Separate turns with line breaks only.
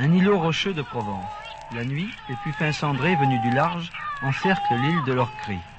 Un îlot rocheux de Provence. La nuit, les puffins cendrés venus du large encerclent l'île de leurs cris.